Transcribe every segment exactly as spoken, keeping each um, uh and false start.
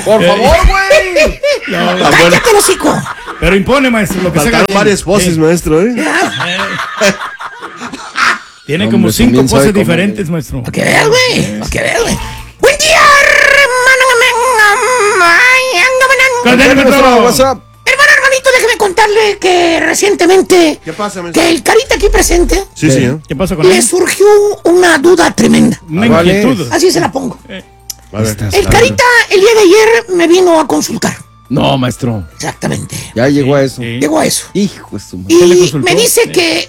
Por favor, güey. No, cállate el hocico. Pero impone, maestro, lo que Faltaron sea. varias poses, eh. maestro, ¿eh? Tiene como Hombre, cinco poses diferentes, cómo, maestro. Para que veas, güey. Para que veas, güey. ¡Buen día, hermano! WhatsApp. Hermano, hermanito, déjeme contarle que recientemente... ¿Qué pasa, maestro? Que el carita aquí presente... Sí, sí. ¿eh? ¿Qué pasa con él? Le él? surgió una duda tremenda. Una inquietud. Así se la pongo. Eh. A ver. El carita el día de ayer me vino a consultar. No, maestro. Exactamente. Ya llegó a eso. Sí. Llegó a eso. Hijo de su madre. Y me dice sí. que...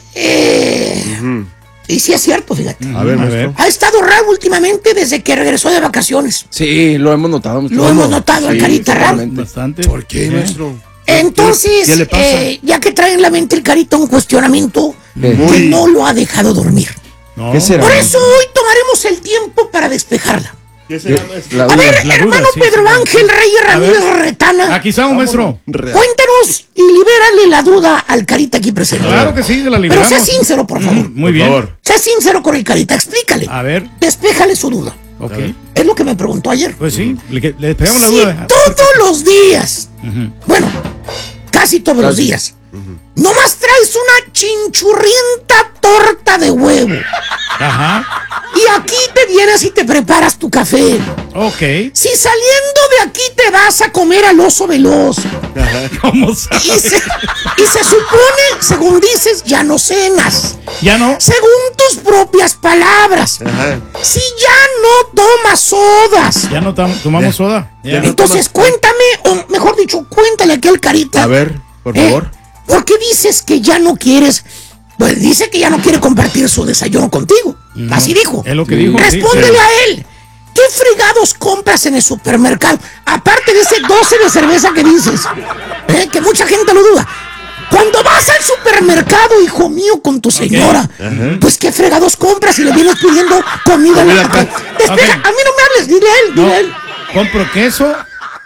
Eh, uh-huh. Y sí es cierto, fíjate. Uh-huh. A ver, maestro. Ha estado raro últimamente desde que regresó de vacaciones. Sí, lo hemos notado. Lo hemos notado, sí, el carita raro. Bastante. ¿Por qué, maestro? Entonces, ¿qué le pasa? Eh, ya que trae en la mente el carita un cuestionamiento ¿Qué? que no lo ha dejado dormir. No. ¿Qué será? Por eso hoy tomaremos el tiempo para despejarla. ¿Qué será, la a ver, la hermano duda, sí, Pedro sí, Ángel sí. Reyes Ramírez Retana. Aquí estamos, maestro. Cuéntanos y libérale la duda al carita aquí presente. Claro que sí, se la liberamos. Pero sea sincero, por favor. Mm, muy bien. Por favor. Sea sincero con el carita, explícale. A ver. Despéjale su duda. Ok. Es lo que me preguntó ayer. Pues sí, le, le despejamos si la duda. todos los días, uh-huh. bueno, casi todos casi. los días, uh-huh. nomás traes una chinchurrienta torta de huevo. Ajá. Y aquí te vienes y te preparas tu café. Ok. Si saliendo de aquí te vas a comer al oso veloz. ¿Cómo sabes? Y se, y se supone, según dices, ya no cenas. ¿Ya no? Según tus propias palabras. Ajá. Si ya no tomas sodas. Ya no tom- tomamos ya. soda. Ya. Entonces cuéntame, o mejor dicho, cuéntale aquí al carita. A ver, por favor. ¿Eh? ¿Por qué dices que ya no quieres? Pues dice que ya no quiere compartir su desayuno contigo. No, así dijo. Es lo que dijo. Respóndele sí, sí. a él. ¿Qué fregados compras en el supermercado? Aparte de ese doce de cerveza que dices, ¿eh? que mucha gente lo duda. Cuando vas al supermercado, hijo mío, con tu señora, okay. pues qué fregados compras y le vienes pidiendo comida. Mira, la... okay. Espera, a mí no me hables, dile a él, dile no, a él. Compro queso,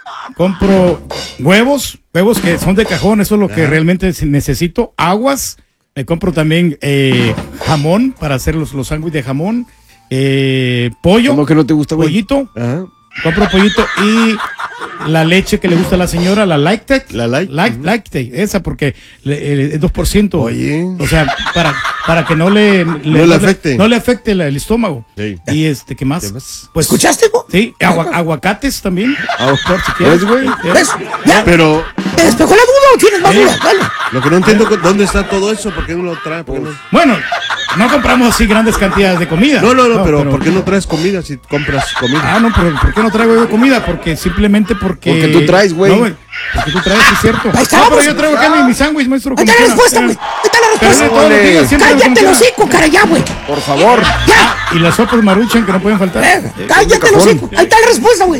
compro huevos, huevos que son de cajón, eso es lo que Ajá. realmente necesito. Aguas, me compro también eh, jamón para hacer los, los sándwiches de jamón. Eh, pollo. ¿Cómo que no te gusta, güey? Pollito. Ajá. Compro pollito y la leche que le gusta a la señora, la Lactate. La Light. Light, uh-huh. Lactate, esa porque le, es dos por ciento. Oye. O sea, para, para que no le, le, no le no afecte. Le, no le afecte la, el estómago. Sí. Y este, ¿qué más? ¿Qué más? Pues, ¿escuchaste, güey? Sí, agua, aguacates también. Por si quieres, güey. ¿Ya? Pero. ¿Te despejó la duda o tienes más ¿Eh? dudas? Dale. Lo que no entiendo es dónde está todo eso, ¿por qué no lo trae? ¿Por qué no? Bueno, no compramos así grandes cantidades de comida. No, no, no, no pero, pero ¿por qué no traes comida si compras comida? Ah, no, pero ¿por qué no traigo yo comida? Porque simplemente porque... Porque tú traes, güey. No, güey. Porque tú traes, es cierto. Ahí está, no, pero pues, yo traigo acá mi, mi sándwich, maestro. Ahí está la respuesta, güey. Ahí está la respuesta. Cállate los hocico, cara, ya, güey. Por favor. Ya. Ah, y las sopas Maruchan que no pueden faltar. Eh, cállate los hocico. Ahí está la respuesta, güey.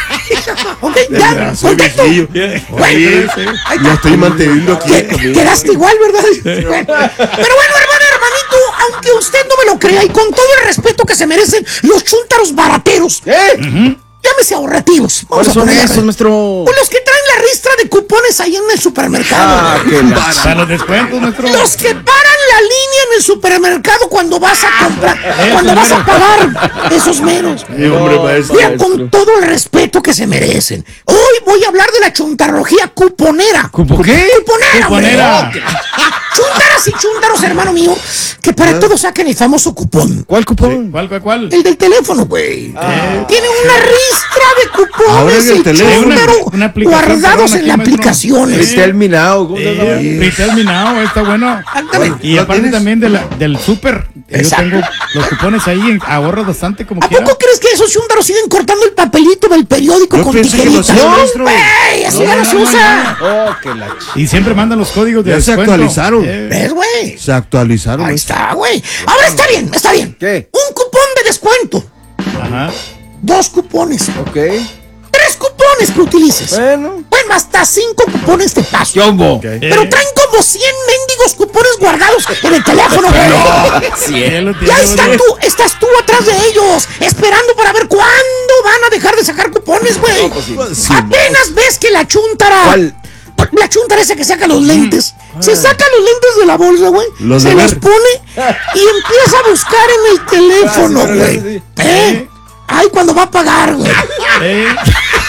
Ok, ya. Contacto. Güey, lo estoy manteniendo aquí. Quedaste igual, ¿verdad? Pero bueno, hermano, hermanito, aunque usted no me lo crea y con todo el respeto que se merecen los chúntaros barateros. ¿Eh? Uh-huh. Llámese ahorrativos. ¿Cuáles son esos, maestro? Pues los que traen la ristra de cupones ahí en el supermercado. Ah, qué la... Para los descuentos, maestro. Los que paran la línea en el supermercado cuando vas a comprar, cuando vas a pagar esos menos. Sí, hombre, maestro. Mira, con todo el respeto que se merecen. Hoy voy a hablar de la chuntarología cuponera. ¿Cupo qué? Cuponera. Cuponera. Chuntaras y chuntaros, hermano mío, que para ¿Ah? todos saquen el famoso cupón. ¿Cuál cupón? Sí. ¿Cuál, cuál, cuál? El del teléfono, güey. Ah. Tiene una ristra de cupones el y chúntaro una, una guardados en la aplicación. Retail Me Now. Eh, Retail Me Now, está bueno. Y aparte también de la, del súper. Yo tengo los cupones ahí, en ahorro bastante como ¿A quiera. poco crees que esos chúntaros siguen cortando el papelito del periódico Yo con pensé tijeritas? que lo hacían, No, güey, eso No, ya no, no, se no, usa. Oh, qué la ch... Y siempre mandan los códigos de Ya se descuento. actualizaron. Eh. ¿Ves, güey? Se actualizaron. Ahí maestro. está, güey. Ahora está bien, está bien. ¿Qué? Un cupón de descuento. Ajá. Dos cupones. Ok. Tres cupones que utilices. Bueno. Bueno, hasta cinco cupones te paso. Yombo. Okay. Pero traen como cien mendigos cupones guardados en el teléfono, güey. No, sí. Y ahí está tú, estás tú atrás de ellos, esperando para ver cuándo van a dejar de sacar cupones, güey. No, pues sí. Sí, Apenas ves que la chuntara. ¿Cuál? La chuntara esa que saca los lentes. Mm. Se saca los lentes de la bolsa, güey. Los se de los ver. pone y empieza a buscar en el teléfono, Ah, sí, güey. sí, sí. ¿Eh? Ay, cuando va a pagar, güey. Eh.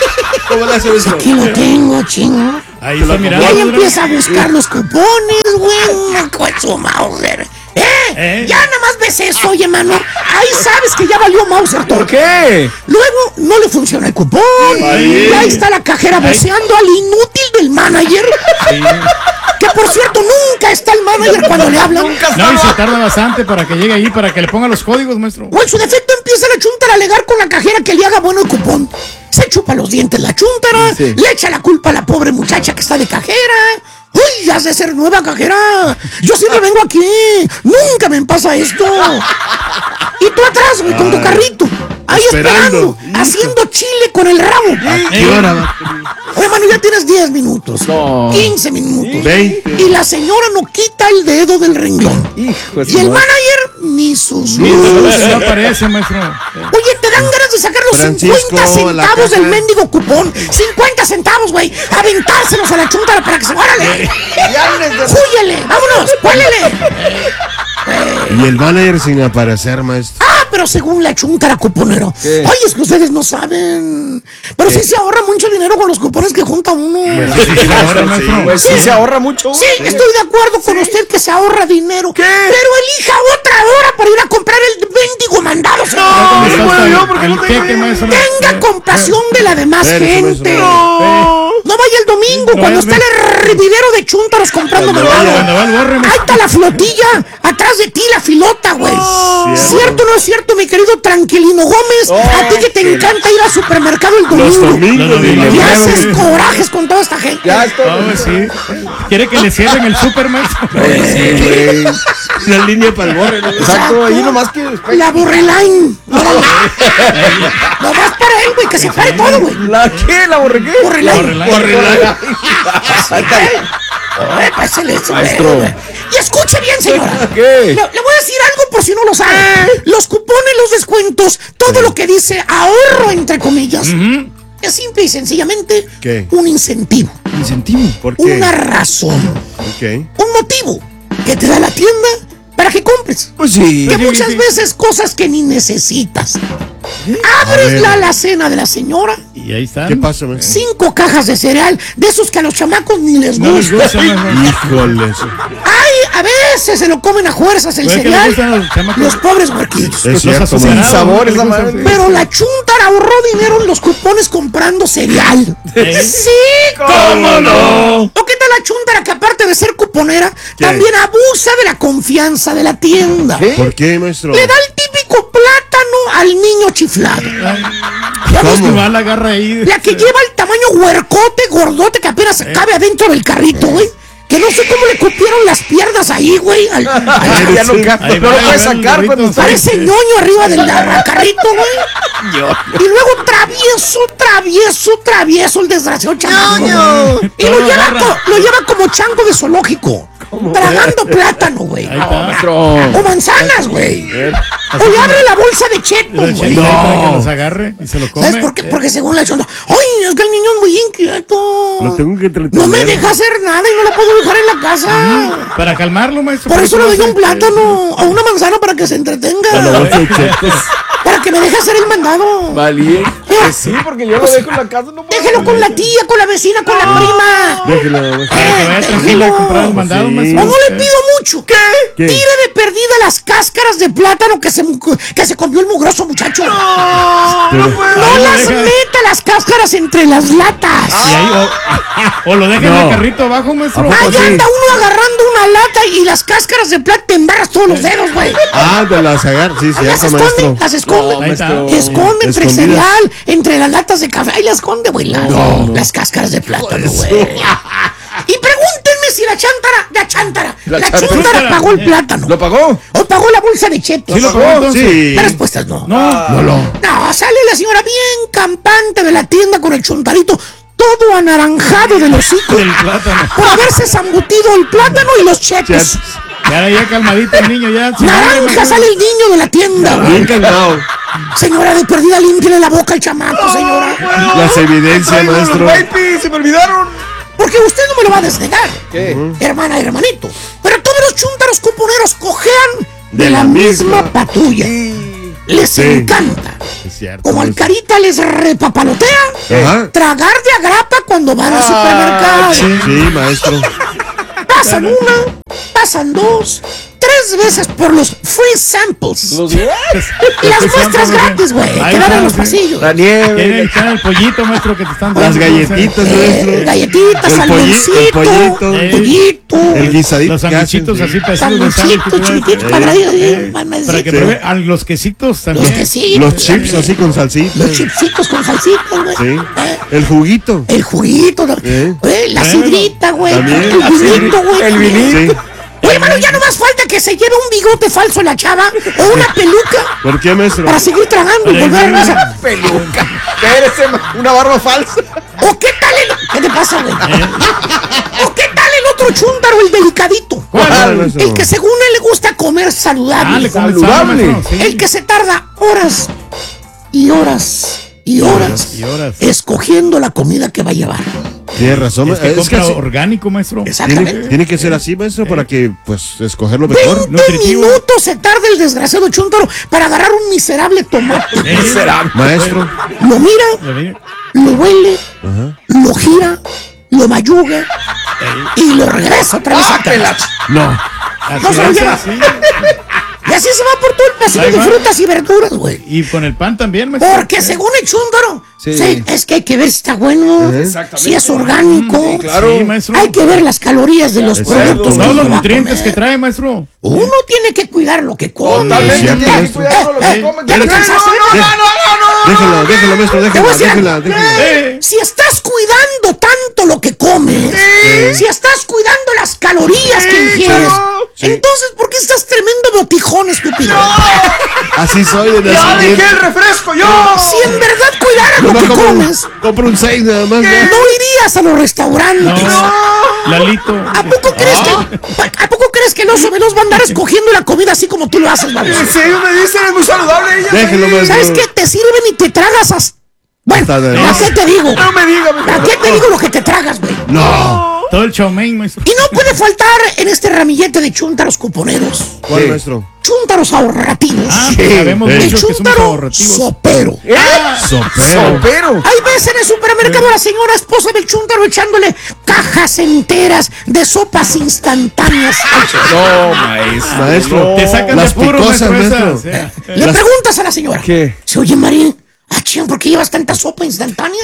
¿Cómo le hace eso? Aquí lo tengo, chingo. Ahí está Y mirando. ahí empieza a buscar los cupones, güey. Con su Mauser. ¿Eh? ¿Eh? Ya nada más ves eso, oye, mano. Ahí sabes que ya valió Mauser todo. ¿Por qué? Luego no le funciona el cupón. Ahí. Y ahí está la cajera voceando al inútil del manager. Que por cierto, nunca está el manager cuando le hablan. No, y se tarda bastante para que llegue ahí, para que le ponga los códigos, maestro. O en su defecto empieza la chuntara a alegar con la cajera que le haga bueno el cupón. Se chupa los dientes la chuntara, Sí. le echa la culpa a la pobre muchacha que está de cajera. ¡Uy, ya sé ser nueva cajera! Yo siempre vengo aquí. Nunca me pasa esto. Y tú atrás, güey, con tu carrito. Ahí esperando, esperando, haciendo chile con el rabo. ¿A qué hora va? Oye, mano, ya tienes diez minutos. No. quince minutos. veinte. Y la señora no quita el dedo del renglón. Hijo de Y el su madre. manager ni sus No, luces. no aparece, maestro. Oye, te dan ganas de sacar los Francisco, cincuenta la centavos del caja. mendigo cupón. cincuenta centavos, güey. Aventárselos a la chuntara para que se... ¡Órale! ¡Fúyele! ¡Vámonos! ¡Cuélele! Y el manager sin aparecer, maestro. Ah, pero según la chuntara cuponero. ¿Qué? Oye, es que ustedes no saben. Pero sí se ahorra mucho dinero con los cupones que junta uno. Ahora, maestro. Pues sí, se ahorra mucho. Sí, estoy de acuerdo con usted que se ahorra dinero. Pero elija otra hora para ir a comprar el mendigo mandado, señor. ¿Dónde está bueno, hasta yo, el- porque el no tengo queque, ni- maestro? Tenga Eh, compasión de la demás Espérese, gente. maestro. No. No vaya el domingo No, cuando es está el hervidero de chúntaros comprando Cuando mandado. vaya, cuando va el borre, Ahí maestro. está la flotilla, atrás de ti la filota, güey. ¿Cierto o no es cierto, mi querido Tranquilino Gómez? A ti que te encanta ir al supermercado el Los domingo. domingos. Los y domingos. los Y jueves. haces corajes con toda esta gente. Ya estoy. Ah, pues sí. ¿Quiere que le cierren el super, maestro? Sí, güey. Una línea para el borre, ¿no? Exacto, ahí nomás que. La borreline. Órale. Nomás para él, güey, que se pare todo, güey. ¿La qué? ¿La borre qué? Borreline. Borreline. Ay, pásale eso, Maestro. güey. Y escuche bien, señora. ¿Qué? Le, le voy a decir algo por si no lo sabe. Los cupones, los descuentos, todo lo que dice ahorro, entre comillas, es simple y sencillamente ¿Qué? un incentivo, Incentivo. ¿Por qué? una razón, Ok. un motivo que te da la tienda para que compres. Pues sí. Que muchas veces cosas que ni necesitas. Abres ver. la alacena de la señora, Y ahí está. ¿Qué pasa, maestro? cinco cajas de cereal, de esos que a los chamacos ni les No les gusta. gusta, maestro. Híjole. Ay, a veces se lo comen a fuerzas el Oye, ¿qué le cereal. gustan los chamacos? Los pobres huerquitos. Es cierto, azucarados, maestro. sabor, ¿no? esa Les gusta, madre. sí. Pero la chuntara ahorró dinero en los cupones comprando cereal. ¿Eh? Sí, ¿Cómo no? ¿O qué tal la chuntara que aparte de ser cuponera, también abusa de la confianza de la tienda? ¿Qué? ¿Por qué, maestro? Le da el típico plátano al niño chiflado. Ya ves ¿Cómo? que va la garra ahí. La que lleva el tamaño huercote, gordote, que apenas se cabe adentro del carrito, güey. Que no sé cómo le cupieron las piernas ahí, güey. Al, al- Ay, ya no, ca- Ahí no va, lo ahí puedes va el sacar burrito. cuando está. Parece ñoño arriba del da- carrito, güey. Y luego travieso, travieso, travieso el desgraciado chango. Y lo Todo lleva, agarra. co- lo lleva como chango de zoológico. Tragando plátano, güey. Ahí está. Maestro. O manzanas, güey. O le abre la bolsa de chetos, güey. No. Para que los agarre y se lo come. ¿Sabes por qué? Porque según la chonda, ¡ay, es que el niño es muy inquieto! Lo tengo que entretener. No me deja hacer nada y no lo puedo dejar en la casa. Para calmarlo, maestro. Por eso le doy lo un plátano o una manzana para que se entretenga. Para que me deje hacer el mandado. Vale. Pues sí, porque yo lo dejo en la casa. No puedo. Déjelo con la tía, con la vecina, con la prima. Déjelo, maestro. Para que vaya tranquila a comprar el mandado, Sí. maestro. O no le pido mucho. ¿Qué? ¿Qué? Tire de perdida las cáscaras de plátano que se, mu- que se comió el mugroso muchacho. No, Pero- Ahí lo las deja. meta las cáscaras entre las latas. Y ahí, o, o lo deja en No. el carrito abajo, maestro. Ahí sí? anda uno agarrando una lata y las cáscaras de plata te embarras todos los dedos, güey. Ah, de las agar. Sí, Las cierto, esconde, maestro. las esconde. No, Ahí está. maestro. Esconde entre el Escondidas. cereal, entre las latas de café. Ahí la esconde, güey. la- Las cáscaras de plátano, güey. Y pregúntenme si la chántara, la chántara, La la, chántara. chúntara pagó el plátano. ¿Lo pagó? O pagó la bolsa de chetos. ¿Sí lo pagó entonces? Sí. La respuesta es no. No. No, no. No, sale la señora bien campante de la tienda con el chuntarito, todo anaranjado del hocico. El plátano. Por haberse zambutido el plátano y los chetos. Ya, ya calmadito el niño, ya. sin hambre, Naranja maestro. sale el niño de la tienda, güey. Bien calmado. Señora, de perdida, límpiale la boca al chamaco, señora. Las evidencias, Traigo los maestro. wipes, se me olvidaron. Porque usted no me lo va a desnegar, ¿Qué? hermana, hermanito. Pero todos los chúntaros cuponeros cojean de, De la, la misma, misma. patrulla. Les Sí. encanta. Es cierto. Como al maestro. carita les repapalotea, Ajá. Tragar de agrapa cuando van al Ah, supermercado. Sí, sí, maestro. Pasan una, pasan dos, tres veces por los free samples. Los Las muestras gratis, güey, Ahí que dan en está, los sí. pasillos. La nieve. Tienen, tienen el pollito, maestro, que te están dando. Las galletitas, Eh, maestro. galletitas, El polli- salmoncito, el pollito. Eh, pollito, El guisadito. Los que sandwichitos hacen, sí. así pesados de salmoncito, sándwich, chiquitito, eh, cuadradito, eh, así, mamacita. para que Sí. pruebe a los quesitos también. Los quesitos. Los chips así con salsita. Los chipsitos con salsita, güey. Sí. Eh, El juguito. El juguito, la- Eh. güey, la Bueno, sidrita, güey. también. El La vinito, güey. El vinito. Sí. Oye, mano, ya no más falta que se lleve un bigote falso la chava o una peluca ¿Por qué, maestro? para seguir tragando y Oye, volver a mira, casa. Peluca. ¿Qué eres, Emma? Una barba falsa. ¿O qué tal el... ¿Qué te pasa, güey? ¿O qué tal el otro chúntaro, el delicadito? ¿Cuál, maestro? El que según él le gusta comer Ah, saludable. le comes Saludable. sal, maestro, sí. El que se tarda horas y horas y horas, y horas. escogiendo la comida que va a llevar. Tiene razón. Es que Es que compra así- orgánico, maestro. Exactamente. tiene, tiene que ser así, maestro, para que, pues, escoger lo mejor. veinte nutritivo. minutos se tarda el desgraciado chúntaro para agarrar un miserable tomate. Miserable. Maestro. Lo mira, Ya ve. lo huele, Ajá. lo gira, lo mayuga y lo regresa otra vez a casa. No. Así No se lo es, lleva. así. Y así se va por todo el pasillo Ahí de va. frutas y verduras, güey. Y con el pan también, maestro. Porque según el chúndaro, Sí. sí, es que hay que ver si está bueno, Exactamente. si es orgánico. Sí, claro. Sí, maestro. Hay que ver las calorías de los Exacto. productos. que Todos los uno va a nutrientes comer. que trae, maestro. Uno tiene que cuidar lo que come. Totalmente. cierto, Tienes que maestro. cuidar con lo que Eh, comes. ¿ya me No, cansaste? no, no, no, no, no. Déjelo, déjelo, maestro, Te voy a déjela, decir déjela, algo. déjela. Eh. Si estás cuidando tanto lo que comes, si estás cuidando las calorías que ingieres, Sí. entonces ¿por qué estás tremendo botijón, estúpido? Así soy de Ya nacimiento. dejé el refresco yo. Si en verdad cuidaras lo Nomás que compro un- comes, compro un seis nada más, no ¿no? irías a los restaurantes. Lalito. ¿A poco crees que a poco crees que el oso veloz va a andar escogiendo la comida así como tú lo haces, vamos? En serio me dicen, es muy saludable ella. Déjelo, maestro. ¿Sabes qué? Te sirven y te tragas hasta... Bueno, Hasta de ¿a más. qué te digo? No me diga, me ¿A qué te digo lo que te tragas, güey? No. Todo el chow mein, maestro. Y no puede faltar en este ramillete de chúntaros cuponeros. ¿Cuál, Sí. maestro? Chúntaros ahorrativos. Ah, pues sabemos Sí. El muchos que somos chúntaro ahorrativos. sopero. Sopero. Sopero. Hay veces en el supermercado la señora esposa del chúntaro echándole cajas enteras de sopas instantáneas. No, maestro. Maestro. Te sacan Las de apuro, picosas, maestro. maestro. esas, sí. Le preguntas a la señora. ¿Qué? Se oye, Marín. Ah, ching, ¿por qué llevas tanta sopa instantánea?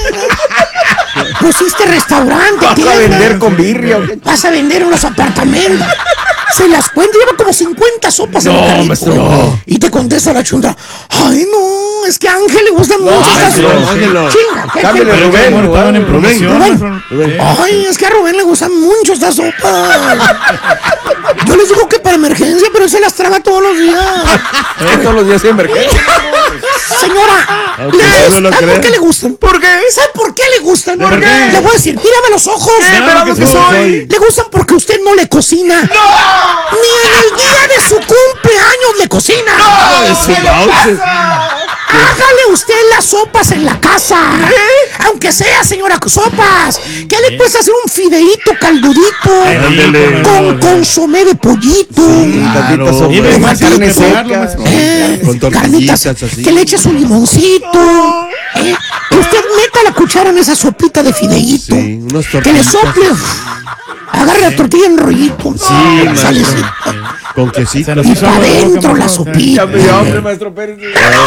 Pusiste restaurante, ¿Vas a tienda. vender con birria o qué? Vas a vender en los apartamentos. Se las cuenta, lleva como cincuenta sopas en el carrito. maestro, güey. no. Y te contesta la chundra. Ay, no, es que a Ángel le gustan mucho estas maestro, sopas. Ángelo. Chinga, ¿qué- Cámbiale, qué- Pero que Rubén, como estaban en Rubén, promoción, Rubén. maestro. Rubén. Eh. Ay, es que a Rubén le gustan mucho estas sopas. Yo les digo que para emergencia, pero él se las traga todos los días. Todos los días hay emergencia. Señora, Aunque ¿le usted no gustan? lo ¿Sabe crea. por qué le gustan? ¿Por qué? ¿Sabe por qué le gustan? ¿Por qué? Le voy a decir, mírame a los ojos. Claro que que sí. soy. Le gustan porque usted no le cocina. Ni en el día de su cumpleaños le cocina. Es su mouse. Hágale usted las sopas en la casa. Aunque sea, señora Sopas. ¿Qué le puedes hacer un fideíto caldudito? Ándele. Con consomé de pollito. Claro, Y Con es una fácil carne de prepararlo, seca. maestro. Eh, Con tortillitas carnitas, así. que le eche su limoncito. Eh, que usted meta la cuchara en esa sopita de fideíto. Sí, unas que le tortillitas. sople. Agarre la tortilla en rollito. Sí, Con salecita. maestro. Con quesito. Se nos Y hizo para agua la boca, adentro la maestro. sopita. Ya me dio hambre, maestro Pérez.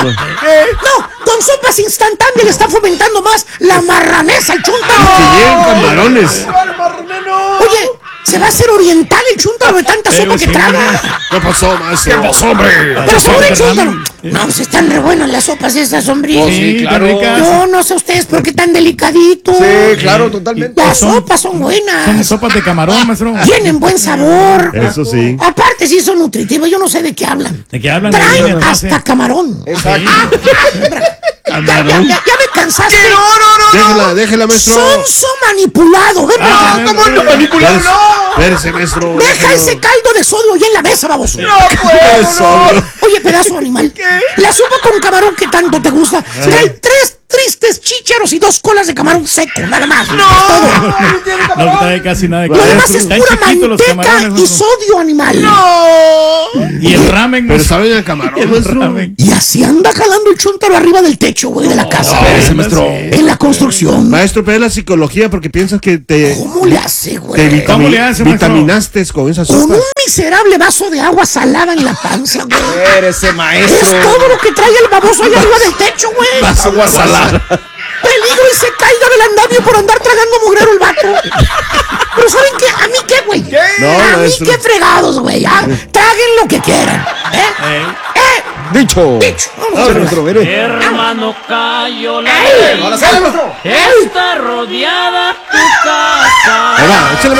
No, con sopas instantáneas le está fomentando más la marranesa al Que chúntaro. lleguen camarones. Oye, se va a hacer oriental el chúntaro de tanta Pero sopa que sí, traga. ¿Qué pasó, maestro? ¿Qué pasó, hombre? Pero según el Fernando. chúntaro. No, pues están re buenas las sopas esas, hombre. Oh, Sí, sí, claro. qué rica. Yo no sé ustedes por qué tan delicaditos. Sí, claro, totalmente. Las Son- sopas son Son buenas. sopas de camarón, maestro. Tienen buen sabor. Eso sí. Aparte sí son nutritivas, yo no sé de qué hablan. ¿De qué hablan? Traen Viene atrás, hasta eh. camarón. Exacto. Ya, ya, ya, ya me cansaste. Déjela, déjela, maestro. Sonso manipulado. Ven para Ah, acá. ¿Cómo no manipulado? Espérese, No. espérese, maestro. Deja déjelo. ese caldo de sodio ahí en la mesa, baboso. No puedo, Eso, no. bro. Oye, pedazo de animal. La sopa con camarón que tanto te gusta trae tres tristes chícharos y dos colas de camarón seco, nada más. ¡No! No trae casi nada de Lo demás es Están pura chiquitos los manteca camarones, y maestro. sodio animal. Y el ramen, Pero maestro. saben a camarón, El maestro. ramen. Y así anda jalando el chúntaro arriba del techo, güey, de la casa. Espérese, maestro. En la construcción. Maestro, pero es la psicología porque piensas que te, ¿Cómo le hace, te güey? vitami- ¿Cómo le hace, maestro? vitaminaste con esa Con sopa. un miserable vaso de agua salada en la panza, güey. Espérese, Es maestro. todo lo que trae el baboso allá arriba del techo, güey. Agua salada. Peligro y se caiga del andamio por andar tragando mugrero el vato. Pero ¿saben qué? ¿A mí qué, güey? No, A mí maestro. qué fregados, güey. ¿Ah? Traguen lo que quieran. ¿Eh? Eh, ¿Eh? Dicho. Dicho. Vamos a Ahora, ver. maestro, mire. Hermano, cayó la ¡Ey! Ahora sale, maestro. Está rodeada tu casa. Ahí va, échale,